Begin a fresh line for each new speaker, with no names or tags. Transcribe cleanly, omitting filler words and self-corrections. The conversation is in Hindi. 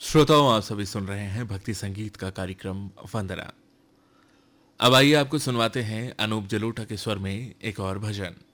श्रोताओं, आप सभी सुन रहे हैं भक्ति संगीत का कार्यक्रम वंदना। अब आइए आपको सुनवाते हैं अनूप जलोटा के स्वर में एक और भजन।